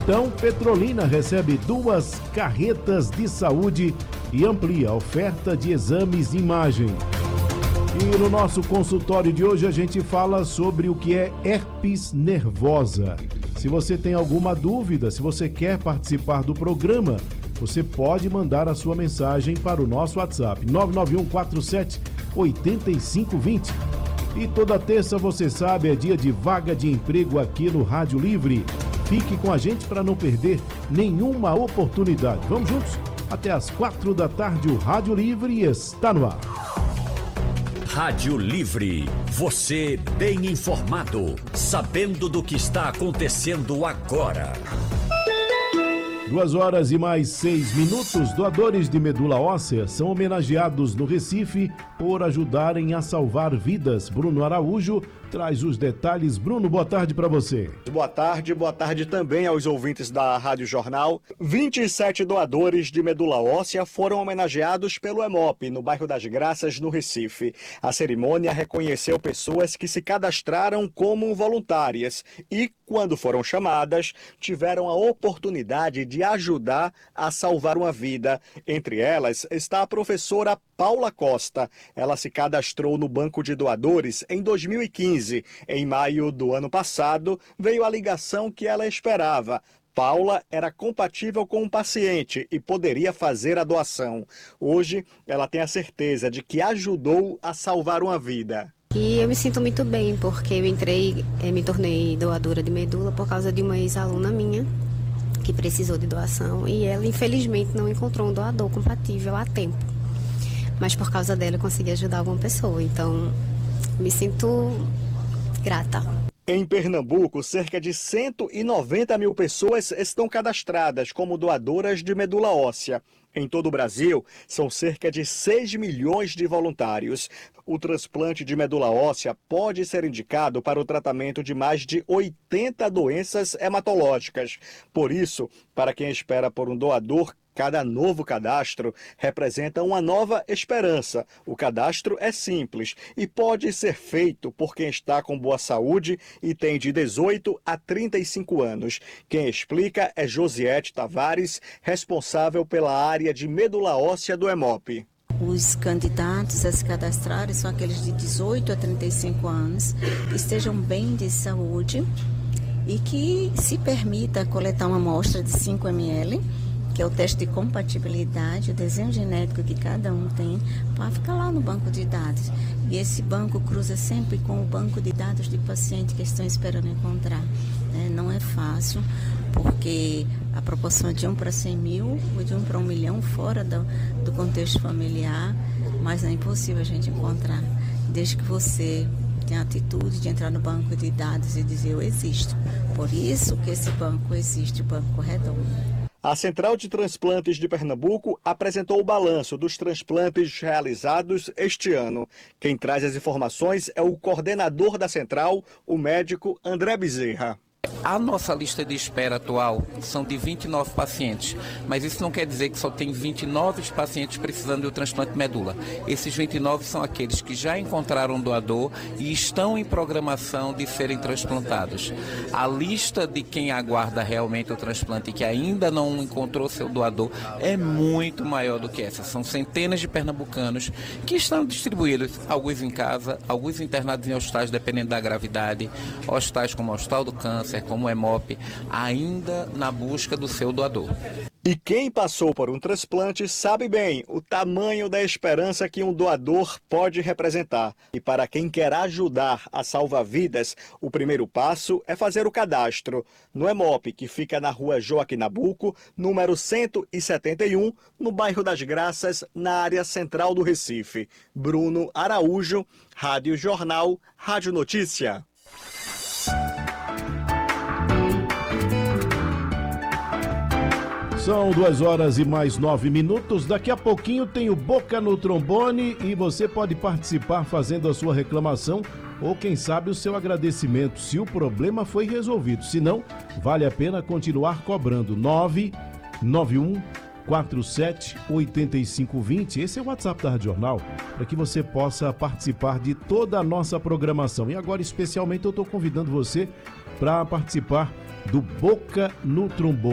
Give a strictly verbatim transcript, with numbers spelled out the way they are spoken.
Então, Petrolina recebe duas carretas de saúde e amplia a oferta de exames de imagem. E no nosso consultório de hoje a gente fala sobre o que é herpes nervosa. Se você tem alguma dúvida, se você quer participar do programa, você pode mandar a sua mensagem para o nosso WhatsApp nove nove um quatro sete oito cinco dois zero. E toda terça, você sabe, é dia de vaga de emprego aqui no Rádio Livre. Fique com a gente para não perder nenhuma oportunidade. Vamos juntos? Até às quatro da tarde o Rádio Livre está no ar. Rádio Livre, você bem informado, sabendo do que está acontecendo agora. Duas horas e mais seis minutos. Doadores de medula óssea são homenageados no Recife por ajudarem a salvar vidas. Bruno Araújo traz os detalhes. Bruno, boa tarde para você. Boa tarde, boa tarde também aos ouvintes da Rádio Jornal. vinte e sete doadores de medula óssea foram homenageados pelo EMOP, no bairro das Graças, no Recife. A cerimônia reconheceu pessoas que se cadastraram como voluntárias e, quando foram chamadas, tiveram a oportunidade de ajudar a salvar uma vida. Entre elas está a professora Paula Costa. Ela se cadastrou no banco de doadores em dois mil e quinze. Em maio do ano passado, veio a ligação que ela esperava. Paula era compatível com o paciente e poderia fazer a doação. Hoje, ela tem a certeza de que ajudou a salvar uma vida. E eu me sinto muito bem, porque eu entrei, me tornei doadora de medula por causa de uma ex-aluna minha, que precisou de doação, e ela infelizmente não encontrou um doador compatível a tempo. Mas por causa dela eu consegui ajudar alguma pessoa, então me sinto grata. Em Pernambuco, cerca de cento e noventa mil pessoas estão cadastradas como doadoras de medula óssea. Em todo o Brasil, são cerca de seis milhões de voluntários. O transplante de medula óssea pode ser indicado para o tratamento de mais de oitenta doenças hematológicas. Por isso, para quem espera por um doador, cada novo cadastro representa uma nova esperança. O cadastro é simples e pode ser feito por quem está com boa saúde e tem de dezoito a trinta e cinco anos. Quem explica é Josiete Tavares, responsável pela área de medula óssea do EMOP. Os candidatos a se cadastrarem são aqueles de dezoito a trinta e cinco anos, que estejam bem de saúde e que se permita coletar uma amostra de cinco mililitros, que é o teste de compatibilidade, o desenho genético que cada um tem, para ficar lá no banco de dados. E esse banco cruza sempre com o banco de dados de pacientes que estão esperando encontrar. É, não é fácil, porque a proporção é de um para cem mil, ou de um para um milhão, fora do, do contexto familiar, mas não é impossível a gente encontrar, desde que você tenha a atitude de entrar no banco de dados e dizer: eu existo. Por isso que esse banco existe, o Banco Redondo. A Central de Transplantes de Pernambuco apresentou o balanço dos transplantes realizados este ano. Quem traz as informações é o coordenador da central, o médico André Bezerra. A nossa lista de espera atual são de vinte e nove pacientes, mas isso não quer dizer que só tem vinte e nove pacientes precisando do transplante de medula. Esses vinte e nove são aqueles que já encontraram um doador e estão em programação de serem transplantados. A lista de quem aguarda realmente o transplante e que ainda não encontrou seu doador é muito maior do que essa. São centenas de pernambucanos que estão distribuídos, alguns em casa, alguns internados em hospitais dependendo da gravidade, hospitais como o Hospital do Câncer, como o EMOP, ainda na busca do seu doador. E quem passou por um transplante sabe bem o tamanho da esperança que um doador pode representar. E para quem quer ajudar a salvar vidas, o primeiro passo é fazer o cadastro. No EMOP, que fica na rua Joaquim Nabuco, número cento e setenta e um, no bairro das Graças, na área central do Recife. Bruno Araújo, Rádio Jornal, Rádio Notícia. São duas horas e mais nove minutos. Daqui a pouquinho tem o Boca no Trombone e você pode participar fazendo a sua reclamação ou, quem sabe, o seu agradecimento, se o problema foi resolvido. Se não, vale a pena continuar cobrando. nove nove um quatro sete oito cinco dois zero. Esse é o WhatsApp da Rádio Jornal, para que você possa participar de toda a nossa programação. E agora, especialmente, eu estou convidando você para participar do Boca no Trombone.